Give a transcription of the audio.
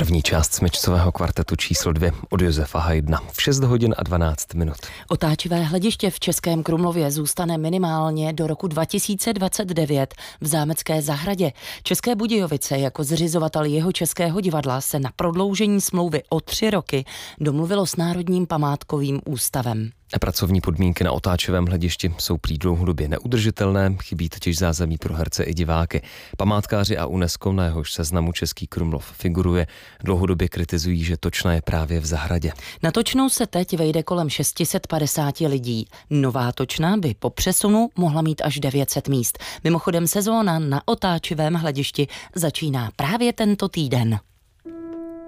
První část smyčcového kvartetu číslo 2 od Josefa Haydna v 6 hodin a 12 minut. Otáčivé hlediště v Českém Krumlově zůstane minimálně do roku 2029 v Zámecké zahradě. České Budějovice jako zřizovatel Jihočeského divadla se na prodloužení smlouvy o 3 roky domluvilo s Národním památkovým ústavem. Pracovní podmínky na otáčivém hledišti jsou prý dlouhodobě neudržitelné, chybí totiž zázemí pro herce i diváky. Památkáři a UNESCO, na jehož seznamu Český Krumlov figuruje, dlouhodobě kritizují, že točna je právě v zahradě. Na točnou se teď vejde kolem 650 lidí. Nová točna by po přesunu mohla mít až 900 míst. Mimochodem sezóna na otáčivém hledišti začíná právě tento týden.